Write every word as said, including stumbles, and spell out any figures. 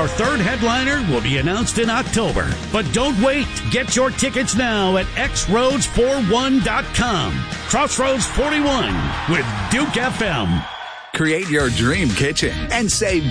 Our third headliner will be announced in October. But don't wait. Get your tickets now at x roads forty-one dot com. Crossroads forty-one with Duke F M. Create your dream kitchen and save